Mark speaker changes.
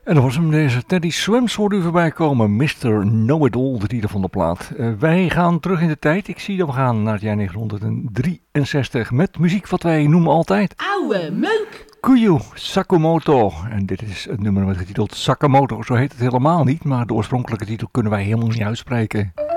Speaker 1: En dan was hem deze Teddy Swims hoorde u voorbij komen. Mr. Know-It-All, de titel van de plaat. Wij gaan terug in de tijd. Ik zie dat we gaan naar het jaar 1963 met muziek wat wij noemen altijd
Speaker 2: oude meuk.
Speaker 1: Kuyu Sakamoto. En dit is het nummer met getiteld Sakamoto. Zo heet het helemaal niet, maar de oorspronkelijke titel kunnen wij helemaal niet uitspreken.